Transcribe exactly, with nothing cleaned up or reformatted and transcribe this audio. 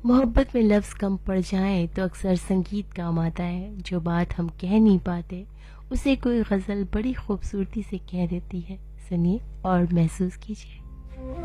मोहब्बत में लफ्ज़ कम पड़ जाएं तो अक्सर संगीत काम आता है। जो बात हम कह नहीं पाते उसे कोई गज़ल बड़ी खूबसूरती से कह देती है। सुनिए और महसूस कीजिए।